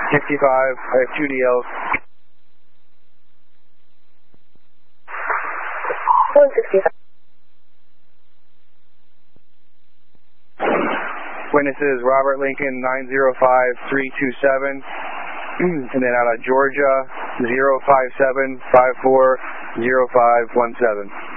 65, I have 2 DLs. 165. Witnesses Robert Lincoln 905327, and then out of Georgia 057540517.